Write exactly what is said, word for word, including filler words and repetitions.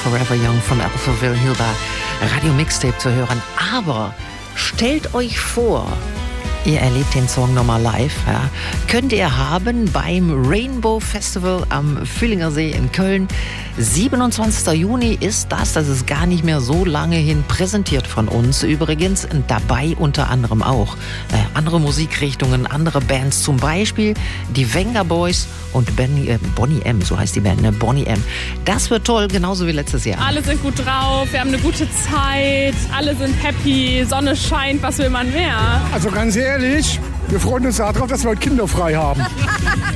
Forever Young von Alphaville hier bei Radio Mixtape zu hören. Aber stellt euch vor, ihr erlebt den Song nochmal live. Ja. Könnt ihr haben beim Rainbow Festival am Völlinger See in Köln. siebenundzwanzigster Juni ist das, das ist gar nicht mehr so lange hin, präsentiert von uns übrigens. Und dabei unter anderem auch äh, andere Musikrichtungen, andere Bands, zum Beispiel die Venga Boys und Benny, äh, Bonnie M, so heißt die Band, ne? Bonnie M. Das wird toll, genauso wie letztes Jahr. Alle sind gut drauf, wir haben eine gute Zeit, alle sind happy, Sonne scheint, was will man mehr? Also ganz ehrlich, wir freuen uns darauf, dass wir heute kinderfrei haben.